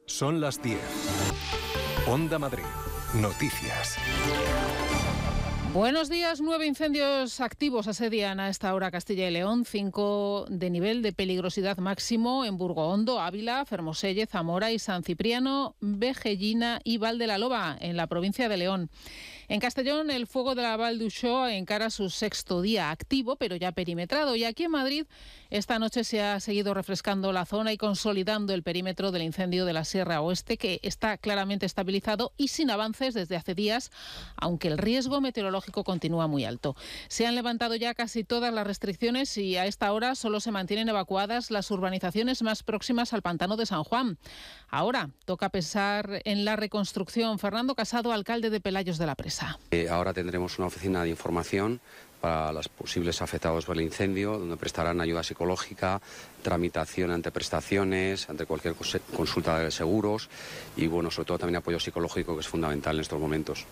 Son las 10. Onda Madrid. Noticias. Buenos días. 9 incendios activos asedian a esta hora Castilla y León, 5 de nivel de peligrosidad máximo en Burgohondo, Ávila, Fermoselle, Zamora y San Cipriano, Vejellina y Val de la Loba, en la provincia de León. En Castellón, el fuego de la Val d'Uixó encara su 6º día activo, pero ya perimetrado. Y aquí en Madrid, esta noche se ha seguido refrescando la zona y consolidando el perímetro del incendio de la Sierra Oeste, que está claramente estabilizado y sin avances desde hace días, aunque el riesgo meteorológico continúa muy alto. Se han levantado ya casi todas las restricciones y a esta hora solo se mantienen evacuadas las urbanizaciones más próximas al pantano de San Juan. Ahora toca pensar en la reconstrucción. Fernando Casado, alcalde de Pelayos de la Presa. Ahora tendremos una oficina de información para los posibles afectados por el incendio, donde prestarán ayuda psicológica, tramitación ante prestaciones, ante cualquier consulta de seguros y, sobre todo también apoyo psicológico, que es fundamental en estos momentos.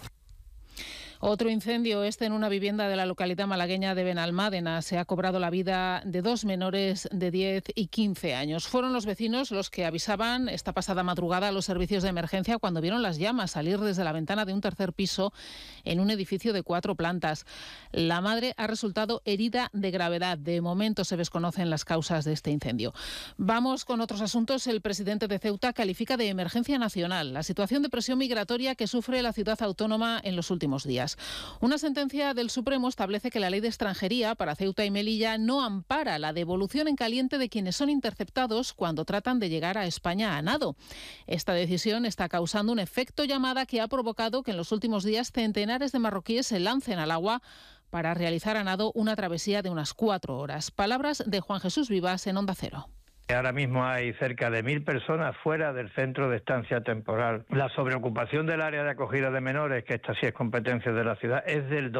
Otro incendio, en una vivienda de la localidad malagueña de Benalmádena. Se ha cobrado la vida de 2 menores de 10 y 15 años. Fueron los vecinos los que avisaban esta pasada madrugada a los servicios de emergencia cuando vieron las llamas salir desde la ventana de un tercer piso en un edificio de 4 plantas. La madre ha resultado herida de gravedad. De momento se desconocen las causas de este incendio. Vamos con otros asuntos. El presidente de Ceuta califica de emergencia nacional la situación de presión migratoria que sufre la ciudad autónoma en los últimos días. Una sentencia del Supremo establece que la ley de extranjería para Ceuta y Melilla no ampara la devolución en caliente de quienes son interceptados cuando tratan de llegar a España a nado. Esta decisión está causando un efecto llamada que ha provocado que en los últimos días centenares de marroquíes se lancen al agua para realizar a nado una travesía de unas 4 horas. Palabras de Juan Jesús Vivas en Onda Cero. Ahora mismo hay cerca de 1.000 personas fuera del centro de estancia temporal. La sobreocupación del área de acogida de menores, que esta sí es competencia de la ciudad, es del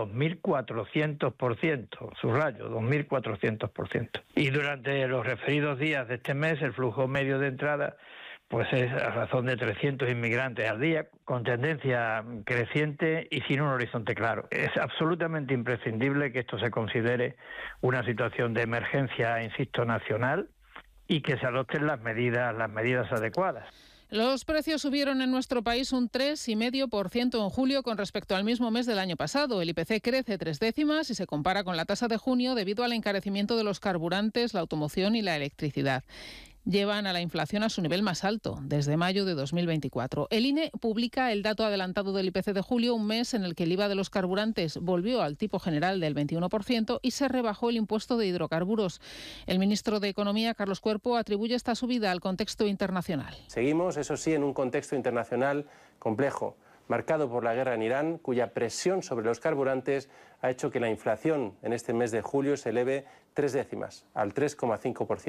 2.400%, subrayo, 2.400%. Y durante los referidos días de este mes, el flujo medio de entrada pues es a razón de 300 inmigrantes al día, con tendencia creciente y sin un horizonte claro. Es absolutamente imprescindible que esto se considere una situación de emergencia, insisto, nacional, y que se adopten las medidas adecuadas. Los precios subieron en nuestro país un 3,5% en julio con respecto al mismo mes del año pasado. El IPC crece 3 décimas y se compara con la tasa de junio debido al encarecimiento de los carburantes, la automoción y la electricidad. Llevan a la inflación a su nivel más alto desde mayo de 2024. El INE publica el dato adelantado del IPC de julio, un mes en el que el IVA de los carburantes volvió al tipo general del 21% y se rebajó el impuesto de hidrocarburos. El ministro de Economía, Carlos Cuerpo, atribuye esta subida al contexto internacional. Seguimos, eso sí, en un contexto internacional complejo, marcado por la guerra en Irán, cuya presión sobre los carburantes ha hecho que la inflación en este mes de julio se eleve 3 décimas, al 3,5%.